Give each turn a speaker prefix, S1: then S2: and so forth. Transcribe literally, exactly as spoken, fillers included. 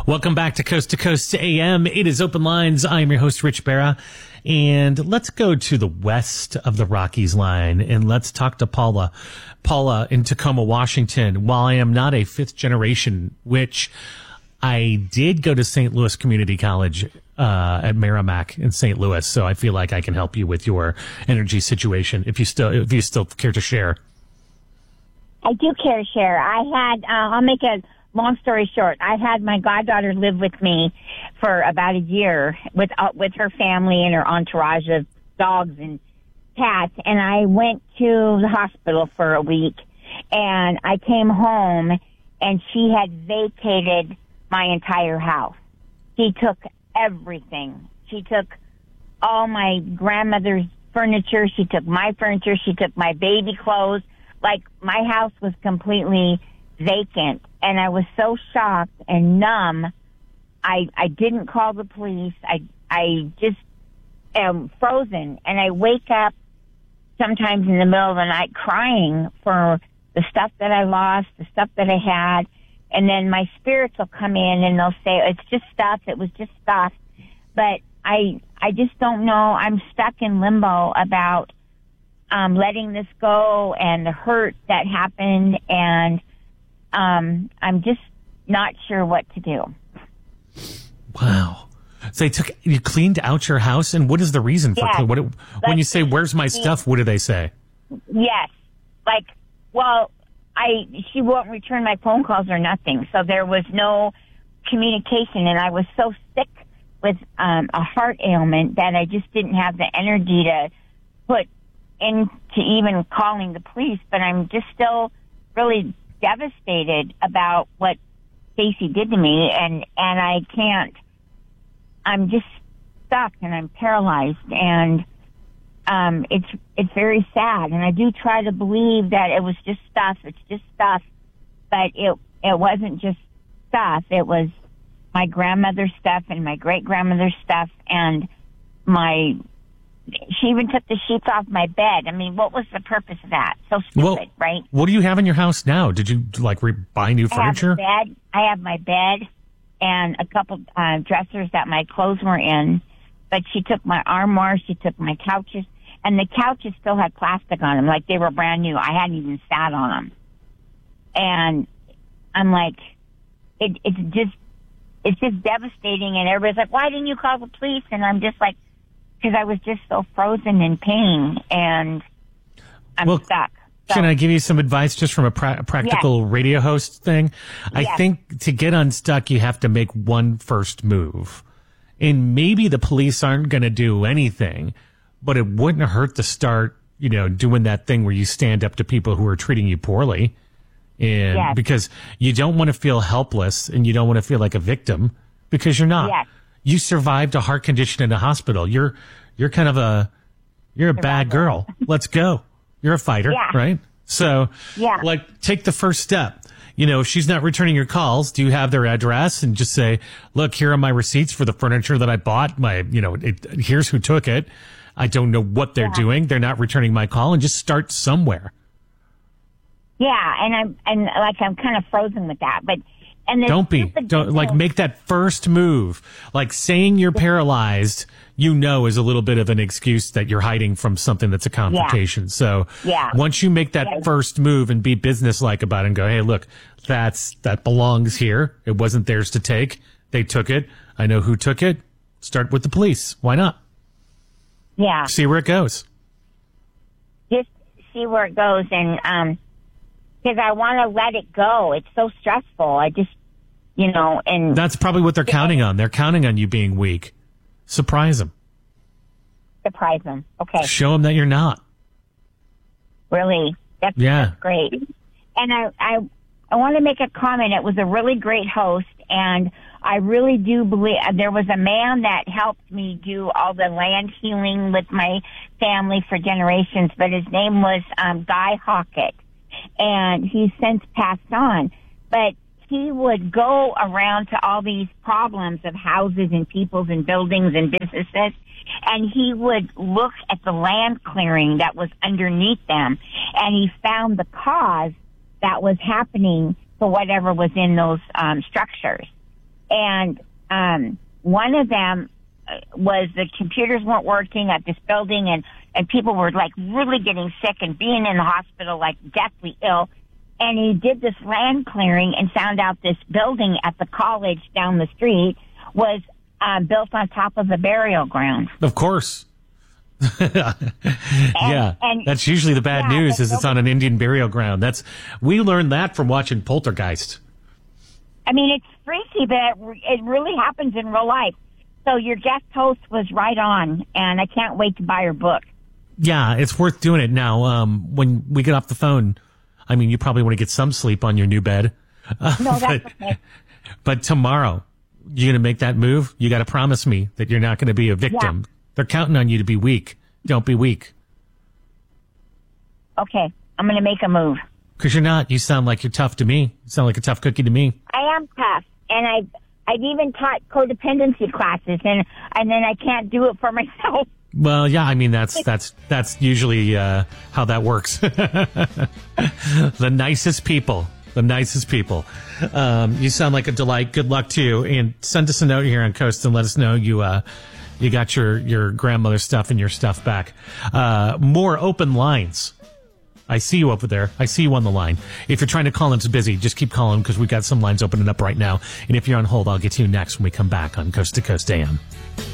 S1: Welcome back to Coast to Coast A M. It is Open Lines. I am your host, Rich Barra. And let's go to the west of the Rockies line and let's talk to Paula. Paula in Tacoma, Washington. While I am not a fifth generation witch, I did go to Saint Louis Community College uh, at Merrimack in Saint Louis, so I feel like I can help you with your energy situation if you still if you still care to share.
S2: I do care to share. I had, uh, I'll make a long story short. I had my goddaughter live with me for about a year with uh, with her family and her entourage of dogs and cats, and I went to the hospital for a week, and I came home, and she had vacated my entire house. She took everything. She took all my grandmother's furniture. She took my furniture. She took my baby clothes. Like, my house was completely vacant, and I was so shocked and numb. I I didn't call the police. I I just am frozen, and I wake up sometimes in the middle of the night crying for the stuff that I lost, the stuff that I had, and then my spirits will come in and they'll say, it's just stuff, it was just stuff. But I I just don't know. I'm stuck in limbo about um, letting this go and the hurt that happened, and um, I'm just not sure what to do.
S1: Wow. So they took, you cleaned out your house, and what is the reason for
S2: yes.
S1: clean? What, when
S2: like,
S1: you say, where's my stuff, what do they say?
S2: Yes. Like, well, I, she won't return my phone calls or nothing. So there was no communication, and I was so sick with um, a heart ailment that I just didn't have the energy to put into even calling the police. But I'm just still really devastated about what Stacy did to me, and, and I can't, I'm just stuck and I'm paralyzed, and um, it's it's very sad. And I do try to believe that it was just stuff. It's just stuff, but it it wasn't just stuff. It was my grandmother's stuff and my great grandmother's stuff, and my. She even took the sheets off my bed. I mean, what was the purpose of that? So stupid,
S1: well,
S2: right?
S1: What do you have in your house now? Did you like re- buy new furniture?
S2: I have a bed. I have my bed and a couple uh, dressers that my clothes were in, but she took my armoire, she took my couches, and the couches still had plastic on them, like they were brand new. I hadn't even sat on them. And I'm like, it, it's just, it's just devastating, and everybody's like, why didn't you call the police? And I'm just like, because I was just so frozen in pain, and I'm
S1: well,
S2: stuck. So,
S1: can I give you some advice just from a pra- practical
S2: yes.
S1: radio host thing? I
S2: yes.
S1: think to get unstuck, you have to make one first move. And maybe the police aren't going to do anything, but it wouldn't hurt to start, you know, doing that thing where you stand up to people who are treating you poorly. And
S2: yes.
S1: because you don't want to feel helpless and you don't want to feel like a victim, because you're not.
S2: Yes.
S1: You survived a heart condition in a hospital. You're, you're kind of a, you're a bad girl. Let's go. You're a fighter,
S2: yeah.
S1: right? So,
S2: yeah.
S1: like, take the first step. You know, if she's not returning your calls, do you have their address? And just say, look, here are my receipts for the furniture that I bought. My, you know, it, here's who took it. I don't know what they're yeah. doing. They're not returning my call, and just start somewhere.
S2: Yeah. And I'm, and like, I'm kind of frozen with that, but, and
S1: don't be, don't like make that first move. Like saying you're paralyzed, you know, is a little bit of an excuse that you're hiding from something that's a confrontation.
S2: Yeah.
S1: So
S2: yeah.
S1: once you make that
S2: yeah.
S1: first move and be businesslike about it and go, hey, look, that's, that belongs here. It wasn't theirs to take. They took it. I know who took it. Start with the police. Why not?
S2: Yeah.
S1: See where it goes.
S2: Just see where it goes. And, um, because I want to let it go. It's so stressful. I just, you know, and...
S1: That's probably what they're counting on. They're counting on you being weak. Surprise them.
S2: Surprise them. Okay.
S1: Show them that you're not.
S2: Really? That's,
S1: yeah.
S2: that's great. And I, I, I want to make a comment. It was a really great host, and I really do believe... There was a man that helped me do all the land healing with my family for generations, but his name was um, Guy Hockett. And he's since passed on, but he would go around to all these problems of houses and peoples and buildings and businesses, and he would look at the land clearing that was underneath them, and he found the cause that was happening for whatever was in those um, structures. And um, one of them was the computers weren't working at this building, and, and people were like really getting sick and being in the hospital like deathly ill. And he did this land clearing and found out this building at the college down the street was uh, built on top of the burial ground.
S1: Of course.
S2: and,
S1: yeah,
S2: and,
S1: that's usually the bad
S2: yeah,
S1: news is it's on an Indian burial ground. That's we learned that from watching Poltergeist.
S2: I mean, it's freaky, but it, it really happens in real life. So your guest host was right on, and I can't wait to buy her book.
S1: Yeah, it's worth doing it now. Um, when we get off the phone, I mean, you probably want to get some sleep on your new bed. Uh,
S2: no, that's
S1: but,
S2: okay.
S1: But tomorrow, you're going to make that move? You got to promise me that you're not going to be a victim.
S2: Yeah.
S1: They're counting on you to be weak. Don't be weak.
S2: Okay, I'm going to make a move.
S1: Because you're not. You sound like you're tough to me. You sound like a tough cookie to me.
S2: I am tough, and I've, I've even taught codependency classes, and, and then I can't do it for myself.
S1: Well, yeah, I mean, that's that's that's usually uh, how that works. The nicest people. The nicest people. Um, you sound like a delight. Good luck to you. And send us a note here on Coast and let us know you uh, you got your, your grandmother's stuff and your stuff back. Uh, more open lines. I see you over there. I see you on the line. If you're trying to call in, it's busy. Just keep calling because we've got some lines opening up right now. And if you're on hold, I'll get to you next when we come back on Coast to Coast A M.